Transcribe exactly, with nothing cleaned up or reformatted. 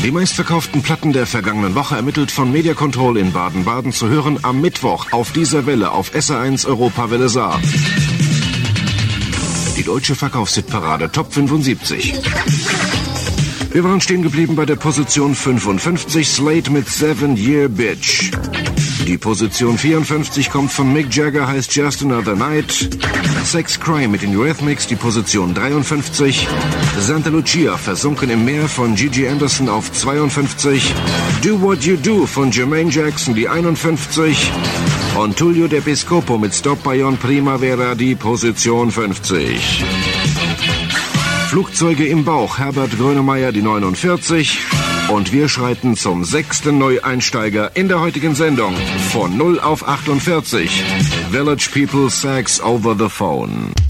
Die meistverkauften Platten der vergangenen Woche ermittelt von Media Control in Baden-Baden zu hören am Mittwoch auf dieser Welle auf S R eins Europawelle Saar. Die deutsche Verkaufshitparade Top fünfundsiebzig. Wir waren stehen geblieben bei der Position fünfundfünfzig, Slade mit Seven Year Bitch. Die Position vierundfünfzig kommt von Mick Jagger, heißt Just Another Night. Sex Crime mit den Eurythmics, die Position dreiundfünfzig. Santa Lucia, versunken im Meer von Gigi Anderson auf zweiundfünfzig. Do What You Do von Jermaine Jackson, die einundfünfzig. Und Tullio De Piscopo mit Stop by On Primavera, die Position fünfzig. Flugzeuge im Bauch, Herbert Grönemeyer, die neunundvierzig. Und wir schreiten zum sechsten Neueinsteiger in der heutigen Sendung. Von null auf achtundvierzig. Village People Sex Over the Phone.